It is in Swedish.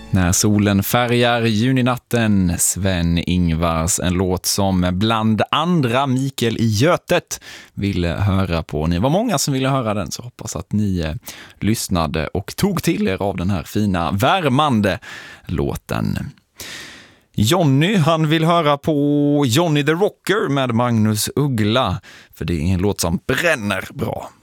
När solen färgar juninatten, Sven-Ingvars, en låt som bland andra Mikael i Götet ville höra på. Ni var många som ville höra den, så hoppas att ni lyssnade och tog till er av den här fina, värmande låten. Johnny, han vill höra på Johnny the Rocker med Magnus Uggla, för det är en låt som bränner bra.